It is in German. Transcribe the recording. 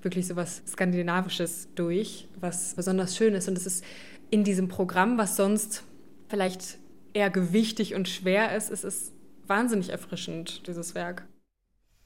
wirklich so was Skandinavisches durch, was besonders schön ist. Und es ist in diesem Programm, was sonst vielleicht eher gewichtig und schwer ist, es ist wahnsinnig erfrischend, dieses Werk.